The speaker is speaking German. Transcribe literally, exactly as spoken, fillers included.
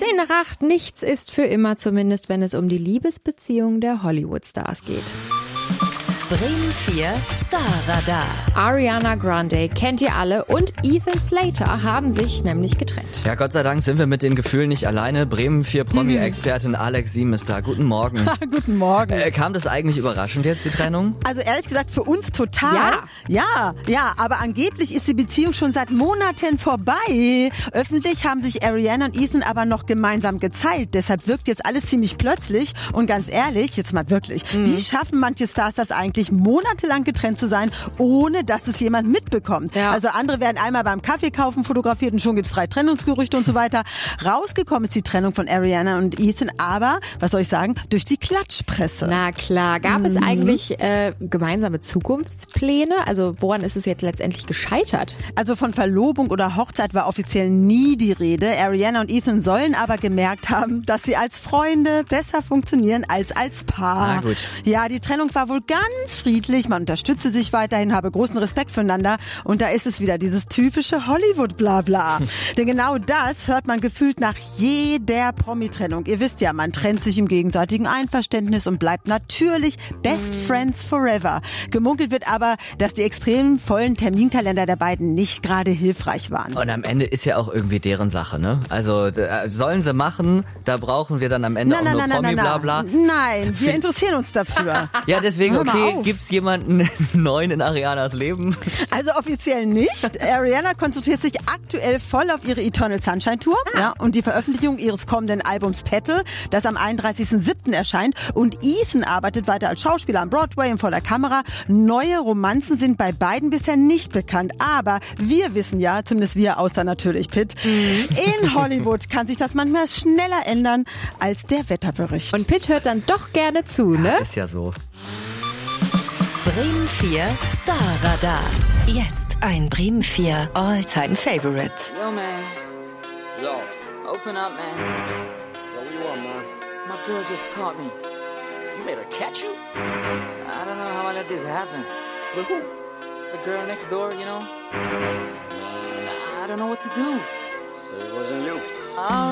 Zehn nach acht, nichts ist für immer, zumindest wenn es um die Liebesbeziehung der Hollywood-Stars geht. Bremen vier Starradar. Ariana Grande kennt ihr alle und Ethan Slater haben sich nämlich getrennt. Ja, Gott sei Dank sind wir mit den Gefühlen nicht alleine. Bremen vier Promi-Expertin Alex Siem ist da. Guten Morgen. Guten Morgen. Äh, kam das eigentlich überraschend jetzt, die Trennung? Also ehrlich gesagt für uns total. Ja. Ja, ja, aber angeblich ist die Beziehung schon seit Monaten vorbei. Öffentlich haben sich Ariana und Ethan aber noch gemeinsam gezeigt. Deshalb wirkt jetzt alles ziemlich plötzlich. Und ganz ehrlich, jetzt mal wirklich, mhm. wie schaffen manche Stars das eigentlich, monatelang getrennt zu sein, ohne dass es jemand mitbekommt? Ja. Also andere werden einmal beim Kaffee kaufen fotografiert und schon gibt's drei Trennungsgerüchte und so weiter. Rausgekommen ist die Trennung von Ariana und Ethan, aber, was soll ich sagen, durch die Klatschpresse. Na klar, gab mhm. es eigentlich äh, gemeinsame Zukunftspläne? Also woran ist es jetzt letztendlich gescheitert? Also von Verlobung oder Hochzeit war offiziell nie die Rede. Ariana und Ethan sollen aber gemerkt haben, dass sie als Freunde besser funktionieren als als Paar. Na gut. Ja, die Trennung war wohl ganz friedlich. Man unterstütze sich weiterhin, habe großen Respekt füreinander. Und da ist es wieder dieses typische Hollywood-Blabla. Denn genau das hört man gefühlt nach jeder Promi-Trennung. Ihr wisst ja, man trennt sich im gegenseitigen Einverständnis und bleibt natürlich Best Friends Forever. Gemunkelt wird aber, dass die extrem vollen Terminkalender der beiden nicht gerade hilfreich waren. Und am Ende ist ja auch irgendwie deren Sache, ne? Also äh, sollen sie machen, da brauchen wir dann am Ende Nein, auch nein, nur nein, nein, Promi-Blabla. Nein, wir interessieren uns dafür. Ja, deswegen, Hör mal okay, auf. gibt's jemanden neuen in Arianas Leben? Also offiziell nicht. Ariana konzentriert sich aktuell voll auf ihre Eternal Sunshine Tour ja, und die Veröffentlichung ihres kommenden Albums Petal, das am einunddreißigsten siebten erscheint. Und Ethan arbeitet weiter als Schauspieler am Broadway und vor der Kamera. Neue Romanzen sind bei beiden bisher nicht bekannt. Aber wir wissen ja, zumindest wir, außer natürlich Pitt, in Hollywood kann sich das manchmal schneller ändern als der Wetterbericht. Und Pitt hört dann doch gerne zu, ne? Ist ja so. Bremen vier Starradar. Jetzt ein Bremen vier All-Time Favorite. Yo, man. Yo. Open up, man. Yo, what you want, man? My girl just caught me. You made her catch you? I don't know how I let this happen. With who? The girl next door, you know? I don't know what to do. Say it wasn't you. I